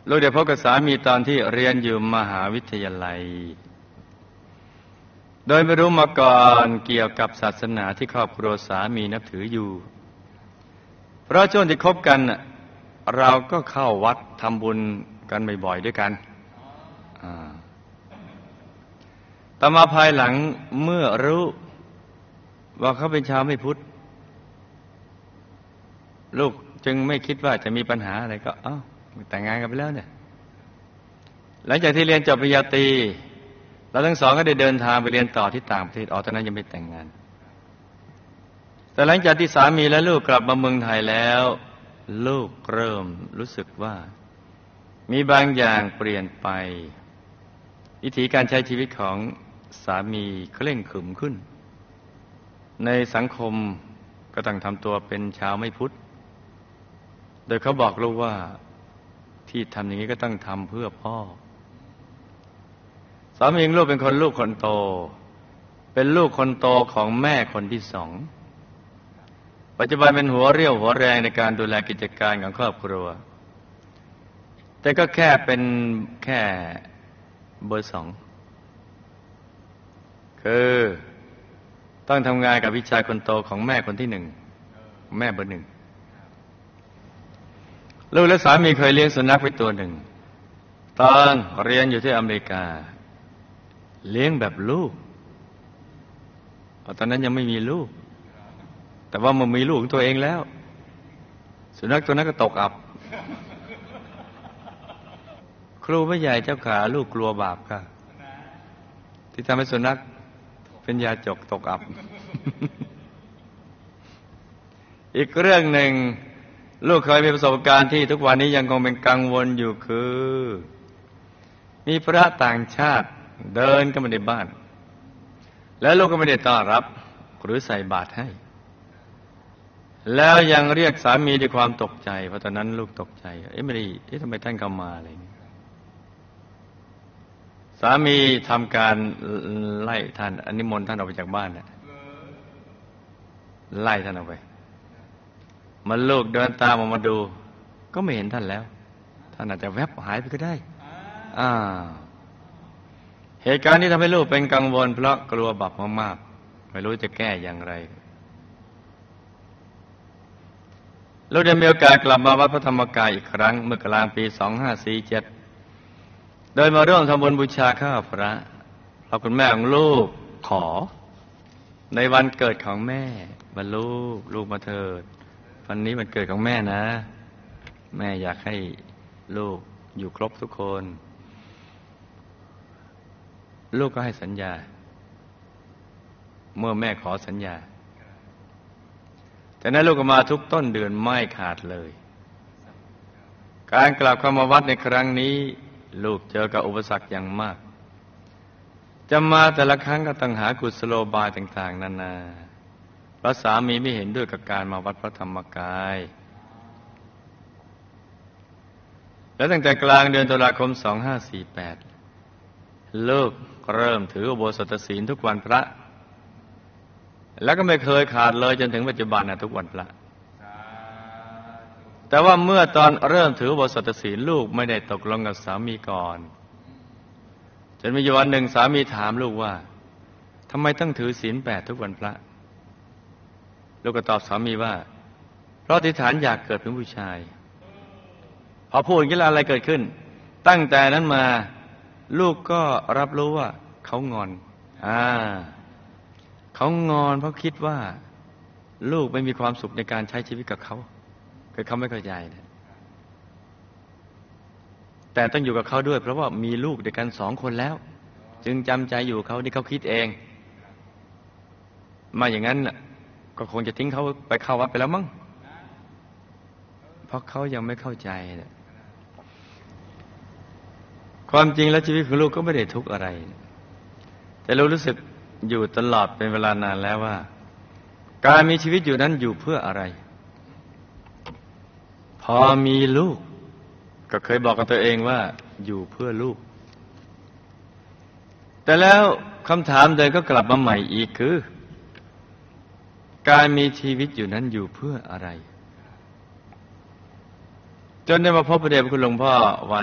ลูกได้พบกับสามีตอนที่เรียนอยู่มหาวิทยาลัยโดยไม่รู้มาก่อนเกี่ยวกับศาสนาที่ครอบครัวสามีนับถืออยู่เพราะช่วงที่คบกันเราก็เข้าวัดทำบุญกันบ่อยๆด้วยกันต่อมาภายหลังเมื่อรู้ว่าเขาเป็นชาวไม่พุทธลูกจึงไม่คิดว่าจะมีปัญหาอะไรก็แต่งงานกันไปแล้วเนี่ยหลังจากที่เรียนจบปริญญาตรีเราทั้งสองก็ได้เดินทางไปเรียนต่อที่ต่างประเทศตอนนั้นยังไม่แต่งงานแต่หลังจากที่สามีและลูกกลับมาเมืองไทยแล้วลูกเริ่มรู้สึกว่ามีบางอย่างเปลี่ยนไปวิถีการใช้ชีวิตของสามีเคร่งขรึมขึ้นในสังคมก็ต้องทำตัวเป็นชาวไม่พุทธโดยเขาบอกลูกว่าที่ทำอย่างนี้ก็ต้องทำเพื่อพ่อสามีของลูกเป็นลูกคนโตเป็นลูกคนโตของแม่คนที่สองปัจจุบันเป็นหัวเรี่ยวหัวแรงในการดูแลกิจการของครอบครัวแต่ก็แค่เป็นแค่เบอร์สองคือต้องทำงานกับพี่ชายคนโตของแม่คนที่หนึ่งแม่เบอร์หนึ่งลูกและสามีเคยเลี้ยงสุนัขไว้ตัวหนึ่งตอนเรียนอยู่ที่อเมริกาเลี้ยงแบบลูกตอนนั้นยังไม่มีลูกแต่ว่ามันมีลูกของตัวเองแล้วสุนัขตัวนั้นก็ตกอับครูไม่ใหญ่เจ้าขาลูกกลัวบาปค่ะที่ทำให้สุนัขเป็นยาจกตกอับ อีกเรื่องหนึ่งลูกเคยมีประสบการณ์ที่ทุกวันนี้ยังคงเป็นกังวลอยู่คือมีพระต่างชาติเดินเข้ามาในบ้านแล้วลูกก็ไม่ได้ต้อนรับหรือใส่บาตรให้แล้วยังเรียกสามีด้วยความตกใจเพราะตอนนั้นลูกตกใจไม่ได้ทำไมท่านเข้ามาอะไรนี่สามีทำการไล่ท่านนิมนต์ท่านออกไปจากบ้านไล่ท่านออกไปมันลูกเดินตามออกมาดูก็ไม่เห็นท่านแล้วท่านอาจจะแวบหายไปก็ได้เหตุการณ์นี้ทำให้ลูกเป็นกังวลเพราะกลัวบาปมากๆไม่รู้จะแก้อย่างไรลูกได้มีโอกาสกลับมาวัดพระธรรมกายอีกครั้งเมื่อกลางปี 2547 โดยมาร่วมทำบุญบูชาข้าพระเพราะคุณแม่ของลูกขอในวันเกิดของแม่มาลูกมาเถิดวันนี้วันเกิดของแม่นะแม่อยากให้ลูกอยู่ครบทุกคนลูกก็ให้สัญญาเมื่อแม่ขอสัญญาแต่นั้นลูกก็มาทุกต้นเดือนไม่ขาดเลยการกลับเข้ามาวัดในครั้งนี้ลูกเจอกับอุปสรรคอย่างมากจะมาแต่ละครั้งก็ต้องหากุศโลบายต่างๆนานาเพราะสามีไม่เห็นด้วยกับการมาวัดพระธรรมกายและตั้งแต่กลางเดือนตุลาคม 2548 ลูกเริ่มถืออุโบสถศีลทุกวันพระแล้วก็ไม่เคยขาดเลยจนถึงปัจจุบันทุกวันพระแต่ว่าเมื่อตอนเริ่มถืออุโบสถศีลลูกไม่ได้ตกลงกับสามีก่อนจนมีวันหนึ่งสามีถามลูกว่าทำไมต้องถือศีล 8ทุกวันพระลูกก็ตอบสามีว่าเพราะอธิษฐานอยากเกิดเป็นผู้ชายพอพูดอย่างนี้แล้วอะไรเกิดขึ้นตั้งแต่นั้นมาลูกก็รับรู้ว่าเขางอนเขางอนเพราะคิดว่าลูกไม่มีความสุขในการใช้ชีวิตกับเขาคือเขาไม่เข้าใจนะแต่ต้องอยู่กับเขาด้วยเพราะว่ามีลูกด้วยกัน2 คนแล้วจึงจำใจอยู่เขาที่เขาคิดเองมาอย่างนั้นก็คงจะทิ้งเขาไปเข้าวัดไปแล้วมั้งเพราะเขายังไม่เข้าใจนะความจริงแล้วชีวิตของลูกก็ไม่ได้ทุกข์อะไรแต่เรารู้สึกอยู่ตลอดเป็นเวลานานแล้วว่าการมีชีวิตอยู่นั้นอยู่เพื่ออะไรพอมีลูกก็เคยบอกกับตัวเองว่าอยู่เพื่อลูกแต่แล้วคำถามเดิมก็กลับมาใหม่อีกคือการมีชีวิตอยู่นั้นอยู่เพื่ออะไรจนได้มาพบพระเดชพระคุณหลวงพ่อวัน